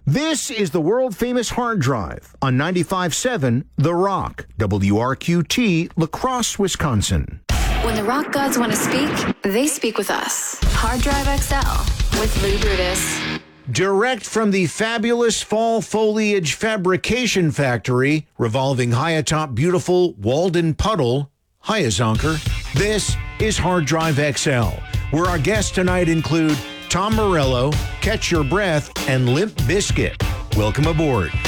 This is the world-famous hard drive on 95.7 The Rock, WRQT, La Crosse, Wisconsin. When the rock gods want to speak, they speak with us. Hard Drive XL with Lou Brutus. Direct from the fabulous fall foliage fabrication factory revolving high atop beautiful Walden Puddle, Hyazonker, this is Hard Drive XL, where our guests tonight include Tom Morello, Catch Your Breath, and Limp Bizkit. Welcome aboard.